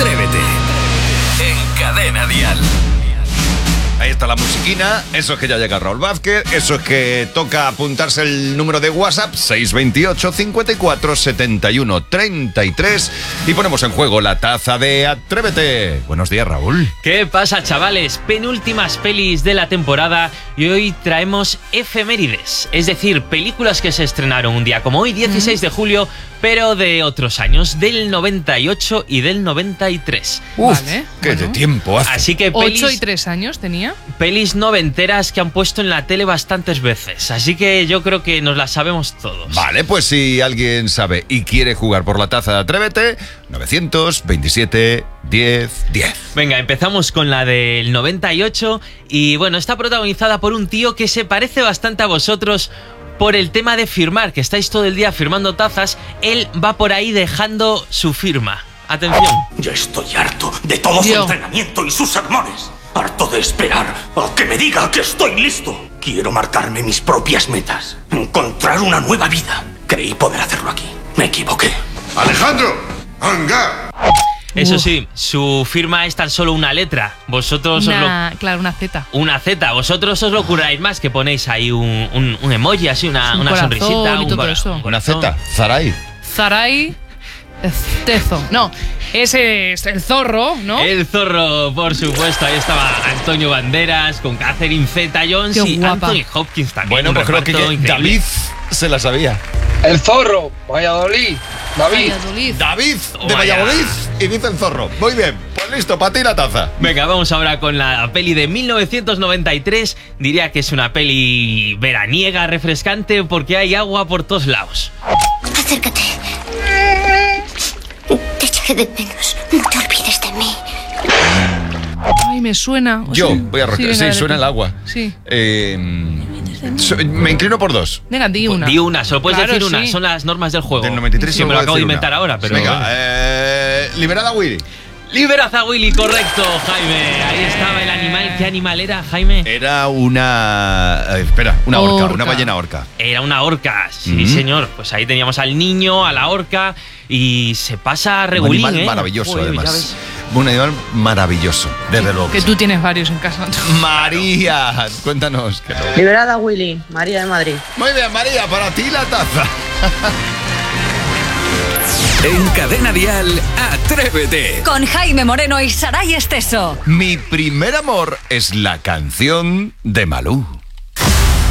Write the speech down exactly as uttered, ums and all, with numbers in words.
Atrévete en Cadena Dial. Ahí está la musiquina, eso es que ya llega Raúl Vázquez, eso es que toca apuntarse el número de WhatsApp seis dos ocho, cincuenta y cuatro, setenta y uno, treinta y tres y ponemos en juego la taza de Atrévete. Buenos días, Raúl. ¿Qué pasa, chavales? Penúltimas pelis de la temporada y hoy traemos efemérides, es decir, películas que se estrenaron un día como hoy, dieciséis de julio, pero de otros años, del noventa y ocho y del noventa y tres. Uf, vale, qué bueno. de tiempo hace. Así que pelis, Ocho y tres años tenía. pelis noventeras que han puesto en la tele bastantes veces, así que yo creo que nos las sabemos todos. Vale, pues si alguien sabe y quiere jugar por la taza de Atrévete, novecientos veintisiete, diez, diez. Venga, empezamos con la del noventa y ocho y bueno, está protagonizada por un tío que se parece bastante a vosotros por el tema de firmar, que estáis todo el día firmando tazas. Él va por ahí dejando su firma. Atención. Ya estoy harto de todo su Yo. entrenamiento y sus sermones. Harto de esperar a que me diga que estoy listo. Quiero marcarme mis propias metas. Encontrar una nueva vida. Creí poder hacerlo aquí. Me equivoqué. Alejandro, ¡anga! Eso Uf. sí, su firma es tan solo una letra. Vosotros os lo... Una, claro, una Z. Una Z. Vosotros os lo curáis más, que ponéis ahí un, un, un emoji, así una, Un una corazón sonrisita. y un todo cora- eso. un Una corazón. Z, Zaray. Zaray Estezo. No, ese es el zorro, ¿no? El zorro, por supuesto. Ahí estaba Antonio Banderas con Catherine Zeta-Jones Qué y guapa. Anthony Hopkins también. Bueno, un pues creo que, reparto que increíble. David se la sabía. El zorro, Valladolid, David. Valladolid. David de Vaya. Valladolid y dice el zorro. Muy bien, pues listo, para ti la taza. Venga, vamos ahora con la peli de mil novecientos noventa y tres. Diría que es una peli veraniega, refrescante, porque hay agua por todos lados. Acércate. Te echaré de menos. No te olvides de mí. Ay, me suena. O Yo sea, voy a arrancar. venga, Sí, dale suena tú. el agua. Sí. Eh, so- me inclino por dos. Venga, di una. Di una, solo puedes Claro, decir una. sí. Son las normas del juego. Del noventa y tres Sí, solo me lo voy a acabo de decir una. inventar ahora, pero... Venga, eh, liberad a Willy. Liberad a Willy, correcto, Jaime. Ahí estaba el animal. ¿Qué animal era, Jaime? Era una... eh, espera, una orca, Orca. una ballena orca. Era una orca, sí, Ujú. señor. Pues ahí teníamos al niño, a la orca, y se pasa Un regulín, animal ¿eh? maravilloso, Joder, ya además. ves. Un animal maravilloso, desde luego. Que tú tienes varios en casa. María, cuéntanos. Que no. Liberada Willy, María de Madrid. Muy bien, María, para ti la taza. En Cadena Dial, Atrévete. Con Jaime Moreno y Saray Esteso. Mi primer amor es la canción de Malú.